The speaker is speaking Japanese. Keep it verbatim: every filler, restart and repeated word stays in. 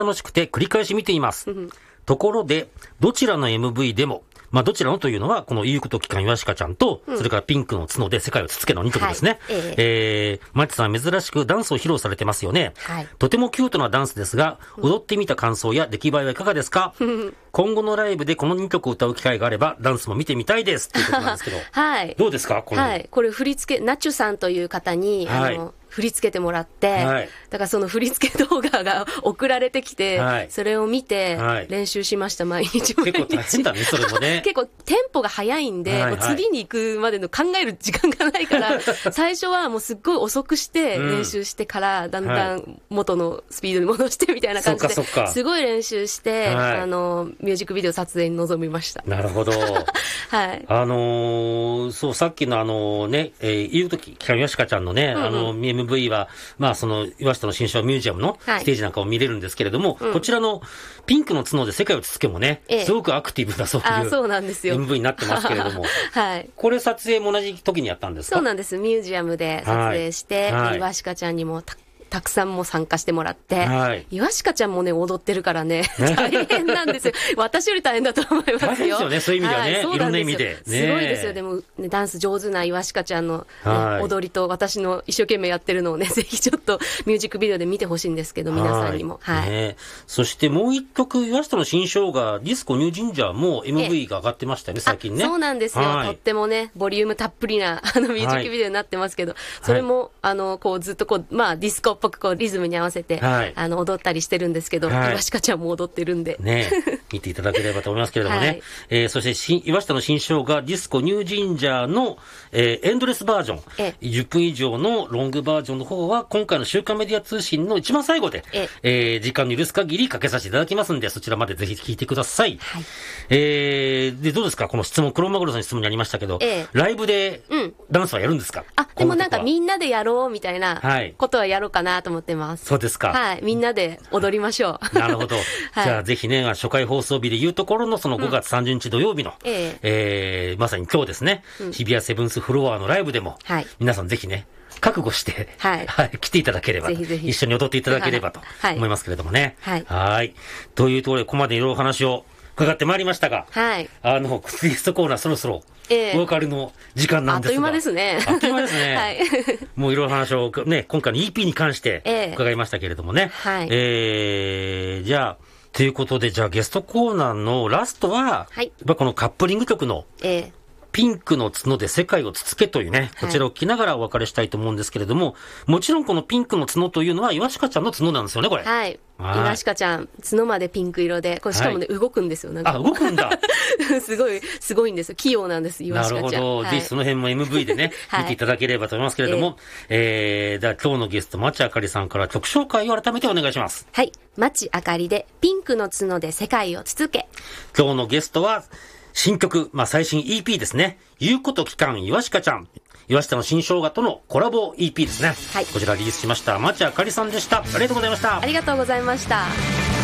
楽しくて繰り返し見ています。ところで、どちらの エムブイ でも、まあ、どちらのというのは、この言うこと機関岩鹿ちゃんと、うん、それからピンクの角で世界をつつけのにきょくですね。はい、えー、えー、マッチさんは珍しくダンスを披露されてますよね。はい、とてもキュートなダンスですが、踊ってみた感想や出来栄えはいかがですか？今後のライブでこのにきょくを歌う機会があれば、ダンスも見てみたいです。ということなんですけど。はい。どうですかこれ。 はい。これ振り付け、ナチュさんという方に、はい、あの、振り付けてもらって、はい、だからその振り付け動画が送られてきて、はい、それを見て練習しました、毎日毎日。 結構大変だね、それもね。 結構テンポが速いんで、はいはい、もう次に行くまでの考える時間がないから、最初はもうすっごい遅くして練習してから、だんだん元のスピードに戻してみたいな感じで、すごい練習して、はい、あの、ミュージックビデオ撮影に臨みました。 なるほど。はい。あのー、そう、さっきのあのね、えー、言うとき、キャミヨシカちゃんのね、うんうん、あの、エムブイ は、まあ、その、岩下の新章ミュージアムのステージなんかを見れるんですけれども、はい、こちらのピンクの角で世界をつつけもね、ええ、すごくアクティブなそういう、そうなんですよ。エムブイ になってますけれども、はい。これ撮影も同じ時にやったんですか？ そうなんです。ミュージアムで撮影して、はい、岩鹿ちゃんにもたたくさんも参加してもらって、はい、岩鹿ちゃんもね、踊ってるからね、大変なんですよ。私より大変だと思いますよ。 大変ですよね、そういう意味ではね。はい、いろんな意味で。ね、 すごいですよ。でも、ね、ダンス上手な岩鹿ちゃんの、ね、はい、踊りと私の一生懸命やってるのをね、ぜひちょっとミュージックビデオで見てほしいんですけど、皆さんにも。はい。ね、 そしてもう一曲、岩下の新生姜、ディスコニュージンジャーも エムブイ が上がってましたよね、最近ね。 そうなんですよ。はい、とってもね、ボリュームたっぷりな、あの、ミュージックビデオになってますけど、はい、それも、あの、こう、ずっとこう、まあ、ディスコっぽくこう、リズムに合わせて、はい、あの踊ったりしてるんですけど、はい、岩鹿ちゃんも踊ってるんでね、見ていただければと思いますけれどもね、はい、えー、そしてし岩下の新生姜ディスコニュージンジャーの、えー、エンドレスバージョン、えじゅっぷん以上のロングバージョンの方は今回の週刊メディア通信の一番最後で、ええー、時間の許す限りかけさせていただきますんで、そちらまでぜひ聞いてください。はい、えー、でどうですかこの質問、黒マグロさんの質問にありましたけど、えライブでダンスはやるんですか？ あ、でもなんかみんなでやろうみたいなことはやろうかなと思ってます。 そうですか。 はい、みんなで踊りましょう。 なるほど。はい、じゃあぜひね、初回放送日で言うところのそのごがつさんじゅうにち土曜日の、うん、えー、えー、まさに今日ですね、うん、日比谷セブンスフロアのライブでも、はい、皆さんぜひね、覚悟して、はいはい、来ていただければと、ぜひぜひ一緒に踊っていただければと思いますけれどもね。はい。はい。というところで、ここまでいろいろ話を伺ってまいりましたが、はい。あの、ゲストコーナーそろそろ、えー、お別れの時間なんですが。あっという間ですね。 あっという間ですね。はい。もういろいろ話をね、今回の イーピー に関して伺いましたけれどもね。えー、はい。えー、じゃあ、ということで、じゃあゲストコーナーのラストは、はい。やっぱこのカップリング曲の、えー、ピンクの角で世界をつつけというね、こちらを聞きながらお別れしたいと思うんですけれども、はい、もちろんこのピンクの角というのは岩鹿ちゃんの角なんですよね、これ。はい。 岩鹿ちゃん、角までピンク色で、これしかもね、はい、動くんですよ。なんかあ、動くんだ。 すごい、すごいんですよ。器用なんです、岩鹿ちゃん。 なるほど。はい、ぜひその辺も エムブイ でね、はい、見ていただければと思いますけれども、えー、えー、では今日のゲスト、町あかりさんから曲紹介を改めてお願いします。 はい。町あかりで、ピンクの角で世界をつつけ。 今日のゲストは、新曲、まあ、最新 イーピー ですね。言うこと聞かん岩鹿ちゃん。岩下の新生姜とのコラボ イーピー ですね。はい。こちらリリースしました。町あかりさんでした。ありがとうございました。 ありがとうございました。